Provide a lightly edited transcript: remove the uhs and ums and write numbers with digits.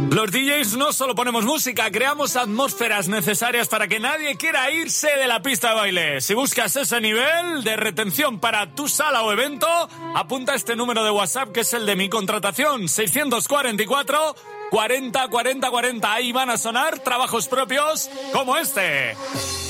Los DJs no solo ponemos música, creamos atmósferas necesarias para que nadie quiera irse de la pista de baile. Si buscas ese nivel de retención para tu sala o evento, apunta este número de WhatsApp que es el de mi contratación, 644 40 40 40. Ahí van a sonar trabajos propios como este.